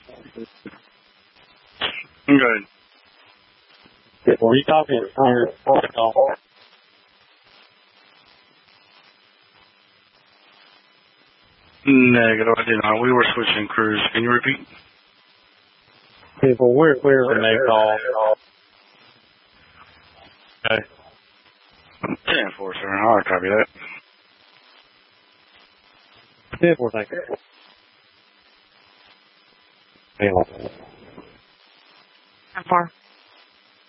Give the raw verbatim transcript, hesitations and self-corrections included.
Good. Were you talking on your phone call? Negative, I did not. We were switching crews. Can you repeat? People, where, where's the make call? Okay. ten four, sir. I'll copy that. ten four, thank you.